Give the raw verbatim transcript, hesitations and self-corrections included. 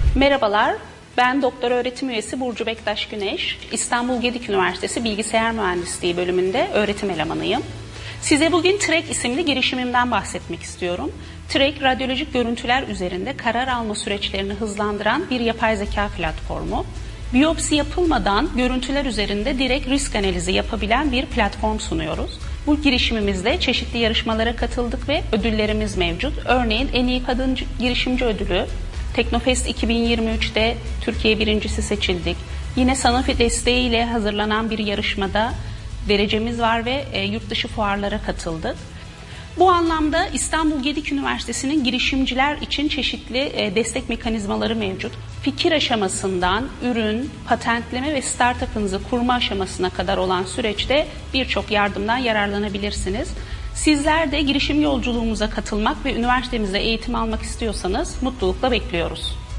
Merhabalar, ben doktor öğretim üyesi Burcu Bektaş Güneş. İstanbul Gedik Üniversitesi Bilgisayar Mühendisliği bölümünde öğretim elemanıyım. Size bugün Trek isimli girişimimden bahsetmek istiyorum. Trek, radyolojik görüntüler üzerinde karar alma süreçlerini hızlandıran bir yapay zeka platformu. Biyopsi yapılmadan görüntüler üzerinde direkt risk analizi yapabilen bir platform sunuyoruz. Bu girişimimizde çeşitli yarışmalara katıldık ve ödüllerimiz mevcut. Örneğin en iyi kadın girişimci ödülü, Teknofest iki bin yirmi üç'te Türkiye birincisi seçildik. Yine Sanofi desteğiyle hazırlanan bir yarışmada derecemiz var ve e, yurt dışı fuarlara katıldık. Bu anlamda İstanbul Gedik Üniversitesi'nin girişimciler için çeşitli e, destek mekanizmaları mevcut. Fikir aşamasından ürün, patentleme ve startup'ınızı kurma aşamasına kadar olan süreçte birçok yardımdan yararlanabilirsiniz. Sizler de girişim yolculuğumuza katılmak ve üniversitemizde eğitim almak istiyorsanız mutlulukla bekliyoruz.